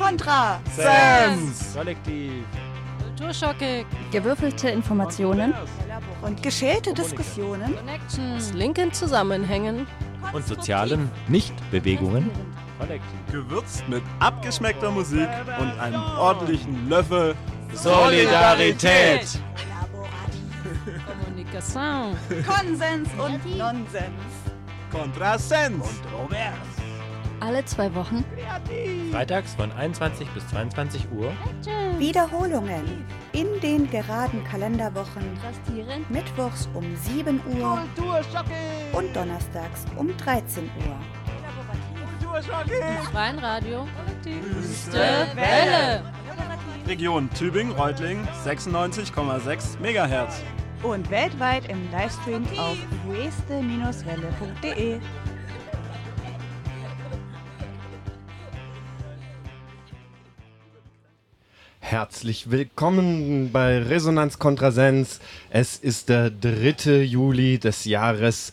Kontra. Sense. Kollektiv. Kulturschocke. Gewürfelte Informationen Und geschälte Diskussionen. Connections. Linken Zusammenhängen. Und sozialen Nichtbewegungen. Kollektiv. Gewürzt mit abgeschmeckter Musik und einem ordentlichen Löffel Solidarität. Kommunikation. Konsens und Nonsens. Kontrasens. alle 2 Wochen. Freitags von 21 bis 22 Uhr. Wiederholungen in den geraden Kalenderwochen. Mittwochs um 7 Uhr und donnerstags um 13 Uhr. Im freien Radio. Wüste Welle. Region Tübingen-Reutlingen 96,6 MHz. Und weltweit im Livestream auf weste-welle.de. Herzlich willkommen bei Resonanz Kontrasens. Es ist der 3. Juli des Jahres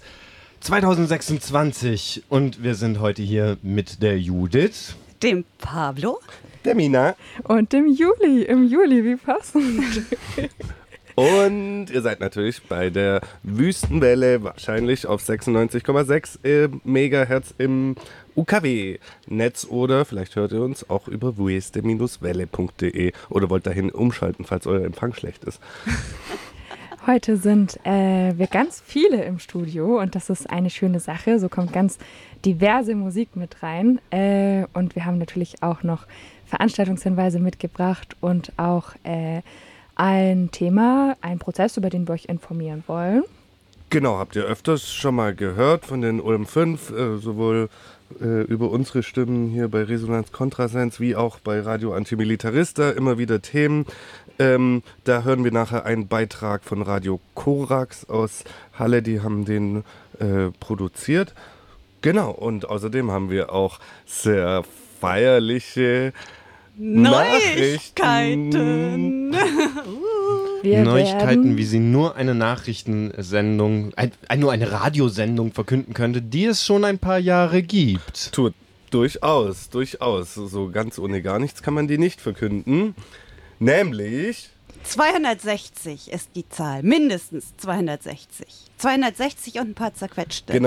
2026 und wir sind heute hier mit der Judith, Dem Pablo der Mina. Und im Juli, wie passend. Und ihr seid natürlich bei der Wüstenwelle, wahrscheinlich auf 96,6 MHz im UKW-Netz oder vielleicht hört ihr uns auch über weste-welle.de oder wollt dahin umschalten, falls euer Empfang schlecht ist. Heute sind wir ganz viele im Studio und das ist eine schöne Sache. So kommt ganz diverse Musik mit rein und wir haben natürlich auch noch Veranstaltungshinweise mitgebracht und auch ein Thema, ein Prozess, über den wir euch informieren wollen. Genau, habt ihr öfters schon mal gehört von den Ulm 5, sowohl über unsere Stimmen hier bei Resonanz Kontrasens wie auch bei Radio Antimilitarista, immer wieder Themen. Da hören wir nachher einen Beitrag von Radio Korax aus Halle, die haben den produziert. Genau, und außerdem haben wir auch sehr feierliche Neuigkeiten. Neuigkeiten, wie sie nur eine Nachrichtensendung, nur eine Radiosendung verkünden könnte, die es schon ein paar Jahre gibt. Durchaus. So ganz ohne gar nichts kann man die nicht verkünden. Nämlich 260 ist die Zahl, mindestens 260. 260 und ein paar zerquetschte. Genau.